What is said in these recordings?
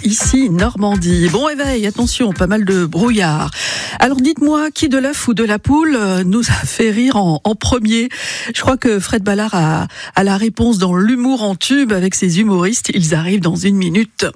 ici Normandie. Bon réveil, attention, pas mal de brouillard. Alors dites-moi, qui de l'œuf ou de la poule nous a fait rire en premier? Je crois que Fred Ballard a la réponse dans l'humour en tube avec ses humoristes. Ils arrivent dans une minute.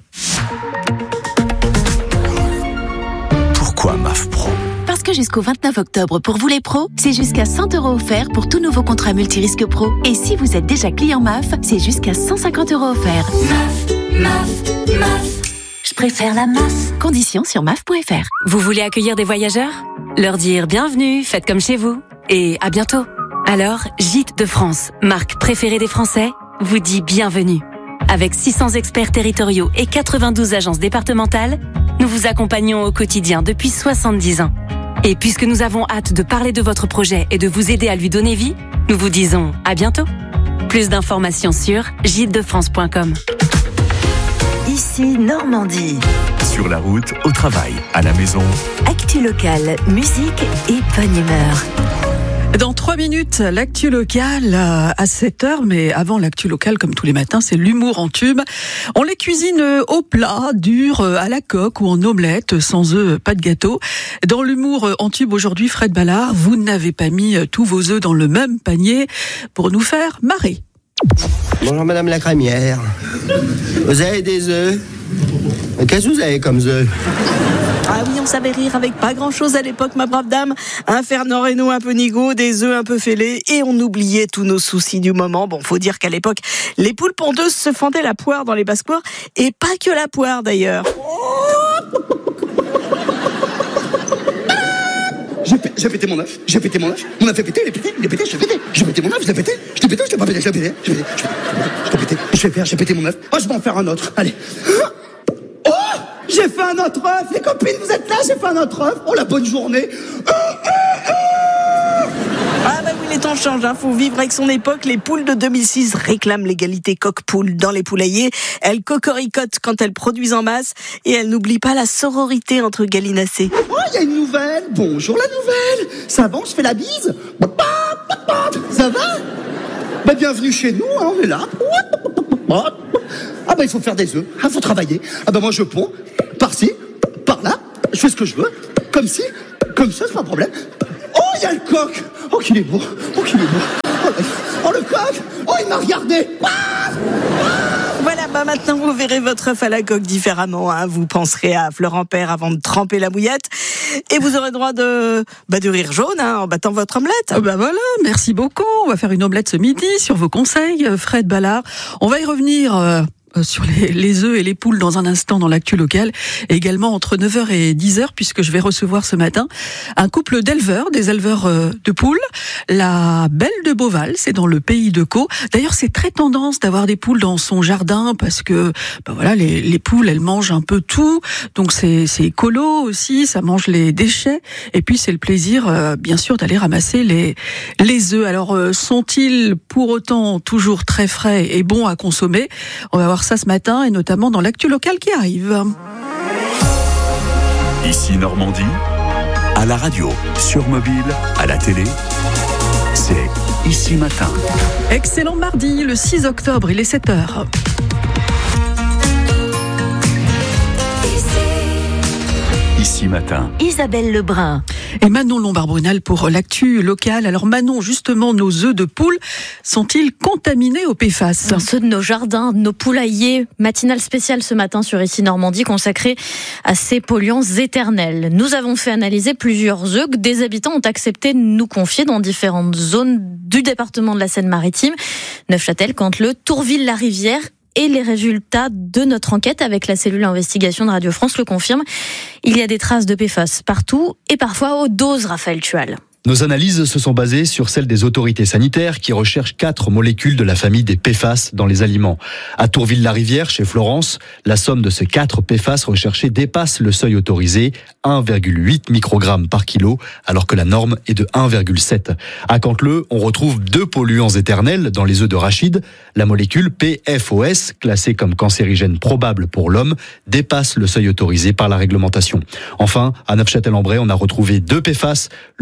Pourquoi MAF Pro ? Parce que jusqu'au 29 octobre, pour vous les pros, c'est jusqu'à 100 € offerts pour tout nouveau contrat multirisque pro. Et si vous êtes déjà client MAF, c'est jusqu'à 150 € offerts. MAF. Je préfère la MAF. Conditions sur MAF.fr. Vous voulez accueillir des voyageurs ? Leur dire bienvenue, faites comme chez vous. Et à bientôt. Alors, Gîtes de France, marque préférée des Français, vous dit bienvenue. Avec 600 experts territoriaux et 92 agences départementales, nous vous accompagnons au quotidien depuis 70 ans. Et puisque nous avons hâte de parler de votre projet et de vous aider à lui donner vie, nous vous disons à bientôt. Plus d'informations sur gîtesdefrance.com. Ici Normandie. Sur la route, au travail, à la maison. Actu locale, musique et bonne humeur. Dans 3 minutes, l'actu locale à 7h, mais avant l'actu locale, comme tous les matins, c'est l'humour en tube. On les cuisine au plat, dur, à la coque ou en omelette, sans œufs, pas de gâteau. Dans l'humour en tube aujourd'hui, Fred Ballard, vous n'avez pas mis tous vos œufs dans le même panier pour nous faire marrer. Bonjour Madame la crémière. Vous avez des œufs? Qu'est-ce que vous avez comme œufs? Ah oui, on savait rire avec pas grand-chose à l'époque, ma brave dame. Un Fernand Reynaud un peu nigaud, des œufs un peu fêlés, et on oubliait tous nos soucis du moment. Bon, faut dire qu'à l'époque, les poules pondeuses se fendaient la poire dans les basses-cours, et pas que la poire d'ailleurs. J'ai pété mon œuf, mon œuf est pété, il est pété, j'ai pété mon œuf, je l'ai pété, je l'ai pas pété, j'ai pété mon œuf, oh je vais en faire un autre, allez. Oh, j'ai fait un autre œuf, les copines vous êtes là, j'ai fait un autre œuf, oh la bonne journée. Ah bah oui, les temps changent, faut vivre avec son époque. Les poules de 2006 réclament l'égalité coq-poule dans les poulaillers. Elles cocoricotent quand elles produisent en masse et elles n'oublient pas la sororité entre gallinacés. Oh, il y a une nouvelle, bonjour la nouvelle, ça va, on se fait la bise, ça va? Bah bienvenue chez nous, on est là. Ah bah il faut faire des œufs, faut travailler. Ah bah moi je ponds, par-ci, par-là, je fais ce que je veux, comme ci, comme ça, c'est pas un problème. Oh, il y a le coq. Oh, qu'il est beau. Oh, le coq. Oh, il m'a regardé. Voilà, bah maintenant vous verrez votre œuf à la coque différemment. Vous penserez à Florent Père avant de tremper la bouillette. Et vous aurez droit de rire jaune en battant votre omelette. Bah voilà, merci beaucoup. On va faire une omelette ce midi sur vos conseils, Fred Ballard. On va y revenir sur les œufs et les poules dans un instant dans l'actu locale, et également entre 9h et 10h, puisque je vais recevoir ce matin un couple d'éleveurs, des éleveurs de poules, la Belle de Beauval, c'est dans le pays de Caux. D'ailleurs, c'est très tendance d'avoir des poules dans son jardin, parce que voilà, les poules, elles mangent un peu tout, donc c'est écolo aussi, ça mange les déchets, et puis c'est le plaisir, bien sûr, d'aller ramasser les œufs. Alors, sont-ils pour autant toujours très frais et bons à consommer? On va voir ça ce matin, et notamment dans l'actu locale qui arrive. Ici Normandie, à la radio, sur mobile, à la télé, c'est Ici Matin. Excellent mardi, le 6 octobre, il est 7h. Ici Matin. Isabelle Lebrun. Et Manon Lombard-Brunel pour l'actu locale. Alors Manon, justement, nos œufs de poule sont-ils contaminés au PFAS ? Ceux de nos jardins, de nos poulaillers. Matinale spéciale ce matin sur Ici Normandie consacrée à ces polluants éternels. Nous avons fait analyser plusieurs œufs que des habitants ont accepté de nous confier dans différentes zones du département de la Seine-Maritime, Neufchâtel, Canteleu, Tourville-la-Rivière. Et les résultats de notre enquête avec la cellule investigation de Radio France le confirment. Il y a des traces de PFAS partout et parfois aux doses, Raphaël Tual. Nos analyses se sont basées sur celles des autorités sanitaires qui recherchent 4 molécules de la famille des PFAS dans les aliments. À Tourville-la-Rivière, chez Florence, la somme de ces 4 PFAS recherchés dépasse le seuil autorisé, 1,8 microgrammes par kilo, alors que la norme est de 1,7. À Canteleu, on retrouve 2 polluants éternels dans les œufs de rachid. La molécule PFOS, classée comme cancérigène probable pour l'homme, dépasse le seuil autorisé par la réglementation. Enfin, à Neufchâtel-en-Bray, on a retrouvé 2 PFAS, le PFOS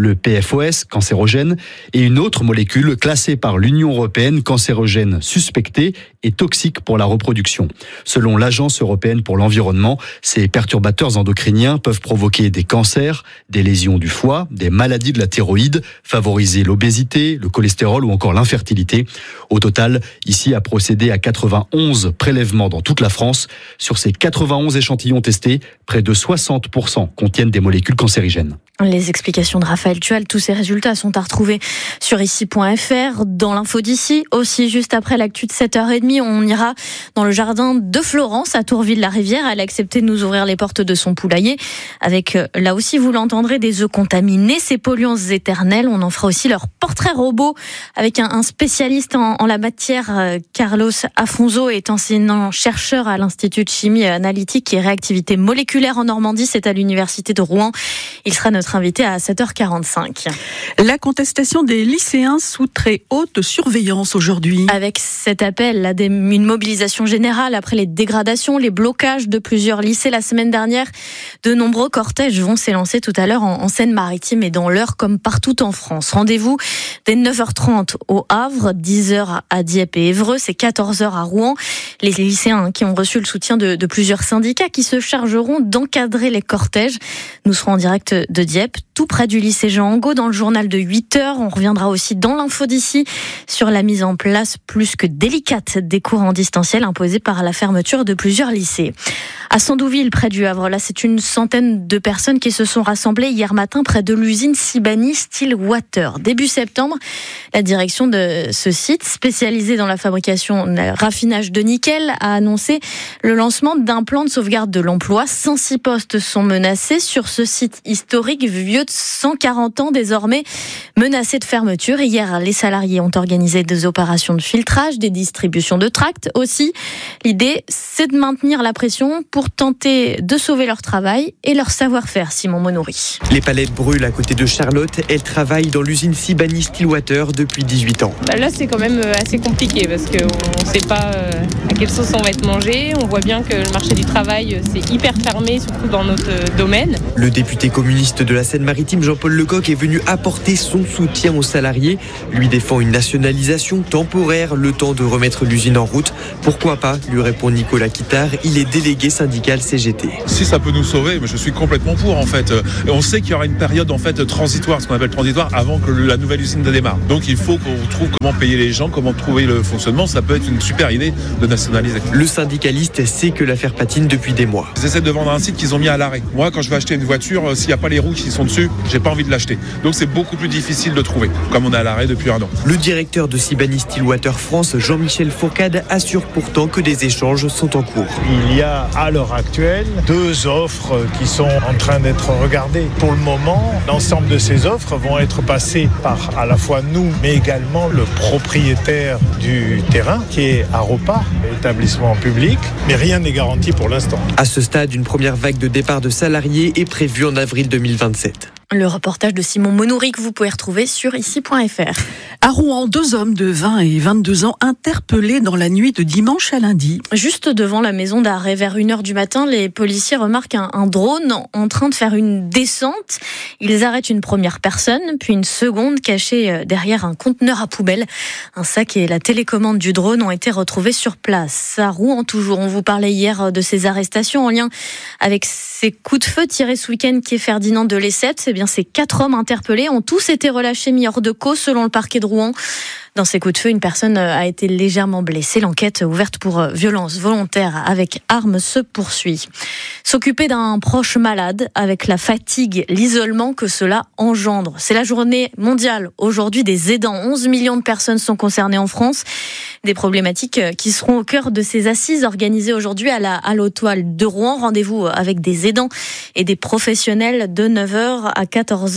PFOS, cancérogène, et une autre molécule classée par l'Union européenne cancérogène suspectée et toxique pour la reproduction. Selon l'Agence européenne pour l'environnement, ces perturbateurs endocriniens peuvent provoquer des cancers, des lésions du foie, des maladies de la thyroïde, favoriser l'obésité, le cholestérol ou encore l'infertilité. Au total, ici a procédé à 91 prélèvements dans toute la France. Sur ces 91 échantillons testés, près de 60% contiennent des molécules cancérigènes. Les explications de Raphaël Tual, tous ces résultats sont à retrouver sur ici.fr. Dans l'info d'ici, aussi juste après l'actu de 7h30, on ira dans le jardin de Florence à Tourville-la-Rivière. Elle a accepté de nous ouvrir les portes de son poulailler avec, là aussi vous l'entendrez, des œufs contaminés, ces polluants éternels. On en fera aussi leur portrait robot avec un spécialiste en la matière. Carlos Afonso est enseignant chercheur à l'Institut de chimie analytique et réactivité moléculaire en Normandie. C'est à l'université de Rouen. Il sera notre invité à 7h45. La contestation des lycéens sous très haute surveillance aujourd'hui. Avec cet appel à une mobilisation générale après les dégradations, les blocages de plusieurs lycées la semaine dernière, de nombreux cortèges vont s'élancer tout à l'heure en Seine-Maritime et dans l'Eure comme partout en France. Rendez-vous dès 9h30 au Havre, 10h à Dieppe et Évreux, c'est 14h à Rouen. Les lycéens qui ont reçu le soutien de plusieurs syndicats qui se chargeront d'encadrer les cortèges. Nous serons en direct de Dieppe, tout près du lycée Jean Angot, dans le journal de 8h. On reviendra aussi dans l'info d'ici sur la mise en place plus que délicate des cours en distanciel imposés par la fermeture de plusieurs lycées. À Sandouville, près du Havre, là, c'est une centaine de personnes qui se sont rassemblées hier matin près de l'usine Sibani Stillwater. Début septembre, la direction de ce site, spécialisé dans la fabrication, le raffinage de nickel, a annoncé le lancement d'un plan de sauvegarde de l'emploi. 106 postes sont menacés sur ce site historique vieux de 140 ans, désormais menacé de fermeture. Hier, les salariés ont organisé des opérations de filtrage, des distributions de tracts aussi. L'idée, c'est de maintenir la pression pour tenter de sauver leur travail et leur savoir-faire. Simon Monouri. Les palettes brûlent à côté de Charlotte. Elle travaille dans l'usine Sibani Stillwater depuis 18 ans. Là, c'est quand même assez compliqué parce qu'on ne sait pas à quelle sauce on va être mangé. On voit bien que le marché du travail, c'est hyper fermé, surtout dans notre domaine. Le député communiste de la Seine-Maritime, Jean-Paul Lecoq, est venu apporter son soutien aux salariés. Lui défend une nationalisation temporaire, le temps de remettre l'usine en route. Pourquoi pas, lui répond Nicolas Quittard. Il est délégué syndical CGT. Si ça peut nous sauver, mais je suis complètement pour en fait. Et on sait qu'il y aura une période en fait transitoire, ce qu'on appelle transitoire, avant que la nouvelle usine démarre. Donc il faut qu'on trouve comment payer les gens, comment trouver le fonctionnement. Ça peut être une super idée de nationaliser. Le syndicaliste sait que l'affaire patine depuis des mois. Ils essaient de vendre un site qu'ils ont mis à l'arrêt. Moi, quand je vais acheter une voiture, s'il n'y a pas les roues qui sont dessus, j'ai pas envie de l'acheter. Donc c'est beaucoup plus difficile de trouver, comme on est à l'arrêt depuis 1 an. Le directeur de Sibani Stillwater France, Jean-Michel Fourcade, assure pourtant que des échanges sont en cours. Il y a à l'heure actuelle 2 offres qui sont en train d'être regardées. Pour le moment, l'ensemble de ces offres vont être passées par à la fois nous, mais également le propriétaire du terrain, qui est Aropa, établissement public, mais rien n'est garanti pour l'instant. À ce stade, une première vague de départ de salariés est prévue en avril 2027. Le reportage de Simon Monouri que vous pouvez retrouver sur ici.fr. À Rouen, 2 hommes de 20 et 22 ans interpellés dans la nuit de dimanche à lundi. Juste devant la maison d'arrêt, vers 1h du matin, les policiers remarquent un drone en train de faire une descente. Ils arrêtent une première personne, puis une seconde cachée derrière un conteneur à poubelle. Un sac et la télécommande du drone ont été retrouvés sur place. À Rouen, toujours, on vous parlait hier de ces arrestations en lien avec ces coups de feu tirés ce week-end qui est Ferdinand de Lessette. Eh bien, ces 4 hommes interpellés ont tous été relâchés mis hors de cause selon le parquet de Rouen. Dans ces coups de feu, une personne a été légèrement blessée. L'enquête ouverte pour violence volontaire avec arme se poursuit. S'occuper d'un proche malade avec la fatigue, l'isolement que cela engendre. C'est la journée mondiale aujourd'hui des aidants. 11 millions de personnes sont concernées en France. Des problématiques qui seront au cœur de ces assises organisées aujourd'hui à l'Autoile de Rouen. Rendez-vous avec des aidants et des professionnels de 9h à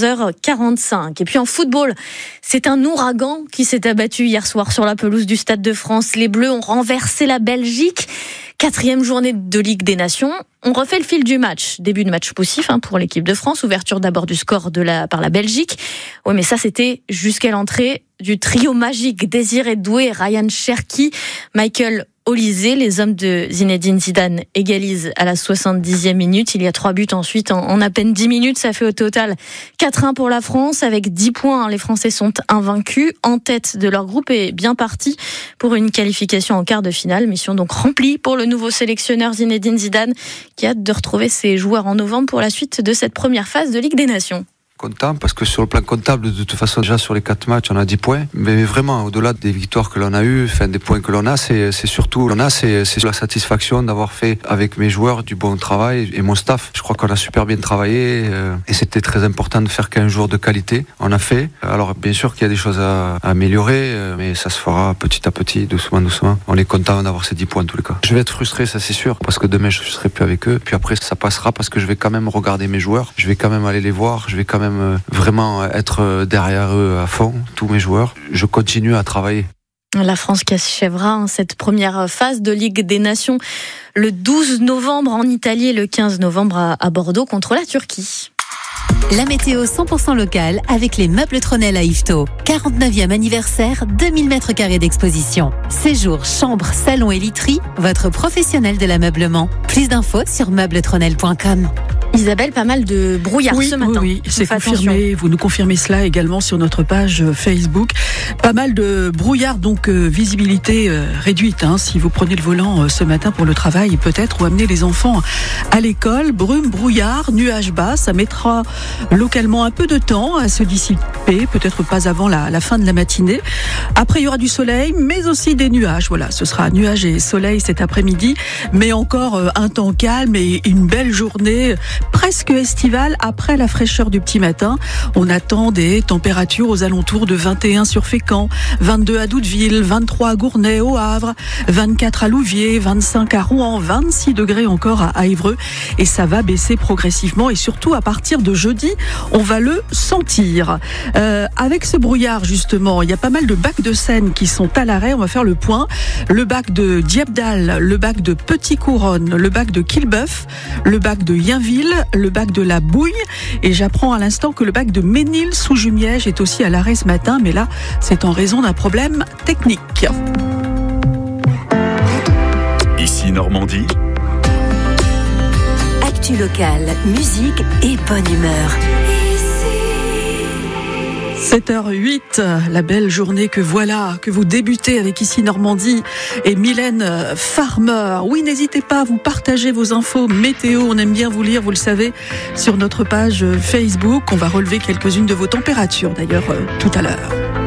14h45. Et puis en football, c'est un ouragan qui s'est abattu hier soir sur la pelouse du Stade de France. Les Bleus ont renversé la Belgique. 4e journée de Ligue des Nations. On refait le fil du match. Début de match poussif pour l'équipe de France. Ouverture d'abord du score par la Belgique. Oui, mais ça, c'était jusqu'à l'entrée du trio magique Désiré Doué, Ryan Cherki, Michael Olysée. Les hommes de Zinedine Zidane égalisent à la 70e minute. Il y a 3 buts ensuite en à peine 10 minutes. Ça fait au total 4-1 pour la France. Avec 10 points, les Français sont invaincus, en tête de leur groupe et bien partis pour une qualification en quart de finale. Mission donc remplie pour le nouveau sélectionneur Zinedine Zidane, qui a hâte de retrouver ses joueurs en novembre pour la suite de cette première phase de Ligue des Nations. Content parce que sur le plan comptable, de toute façon, déjà sur les 4 matchs, on a 10 points. Mais vraiment, au-delà des victoires que l'on a eues, des points que l'on a, c'est surtout la satisfaction d'avoir fait avec mes joueurs du bon travail et mon staff. Je crois qu'on a super bien travaillé et c'était très important de faire 15 jours de qualité. On a fait. Alors bien sûr qu'il y a des choses à améliorer, mais ça se fera petit à petit, doucement. On est content d'avoir ces 10 points en tous les cas. Je vais être frustré, ça c'est sûr, parce que demain je ne serai plus avec eux. Puis après ça passera parce que je vais quand même regarder mes joueurs. Je vais quand même aller les voir. Je vais quand même vraiment être derrière eux à fond, tous mes joueurs. Je continue à travailler. La France qui achèvera cette première phase de Ligue des Nations le 12 novembre en Italie et le 15 novembre à Bordeaux contre la Turquie. La météo 100% locale avec les meubles Tronel à Yvetot. 49e anniversaire, 2000 m² d'exposition. Séjour, chambre, salon et literie, votre professionnel de l'ameublement. Plus d'infos sur meubletronel.com. Isabelle, pas mal de brouillard ce matin. Oui, c'est confirmé. Vous nous confirmez cela également sur notre page Facebook. Pas mal de brouillard, donc visibilité réduite. Si vous prenez le volant ce matin pour le travail, peut-être, ou amener les enfants à l'école. Brume, brouillard, nuages bas. Ça mettra localement un peu de temps à se dissiper, peut-être pas avant la fin de la matinée. Après, il y aura du soleil, mais aussi des nuages. Voilà, ce sera nuages et soleil cet après-midi, mais encore un temps calme et une belle journée presque estivale après la fraîcheur du petit matin. On attend des températures aux alentours de 21 sur Fécamp, 22 à Doudeville, 23 à Gournay, au Havre, 24 à Louviers, 25 à Rouen, 26 degrés encore à Évreux. Et ça va baisser progressivement et surtout à partir de jeudi, on va le sentir. Avec ce brouillard justement, il y a pas mal de bacs de Seine qui sont à l'arrêt. On va faire le point. Le bac de Diepdal, le bac de Petit-Couronne, le bac de Quillebeuf, le bac de Yainville, le bac de la Bouille, et j'apprends à l'instant que le bac de Ménil-sous-Jumièges est aussi à l'arrêt ce matin, mais là c'est en raison d'un problème technique. Ici Normandie. Actu locale, musique et bonne humeur. 7h08, la belle journée que vous débutez avec Ici Normandie et Mylène Farmer. Oui, n'hésitez pas à vous partager vos infos météo. On aime bien vous lire, vous le savez, sur notre page Facebook. On va relever quelques-unes de vos températures, d'ailleurs, tout à l'heure.